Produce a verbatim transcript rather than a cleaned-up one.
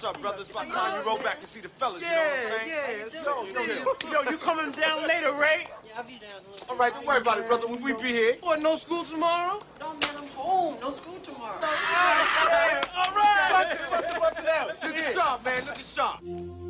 up, brother? It's about time you roll back to see the fellas, yeah, you know what I'm saying? Yeah, let's go. Yo, yo, you coming down later, Ray? Yeah, I'll be down a little bit. All right, don't worry about it, brother. We, we be here. What, no school tomorrow? No, man, I'm home. No school tomorrow. All right. All right. Bust it out. Look at sharp, man. Look at sharp.